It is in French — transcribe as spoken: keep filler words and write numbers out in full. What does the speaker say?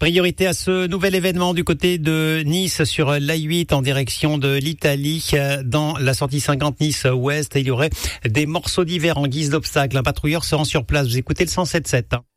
Priorité à ce nouvel événement du côté de Nice sur l'A huit en direction de l'Italie. Dans la sortie cinquante Nice-Ouest, il y aurait des morceaux d'hiver en guise d'obstacle. Un patrouilleur se rend sur place. Vous écoutez le cent sept sept.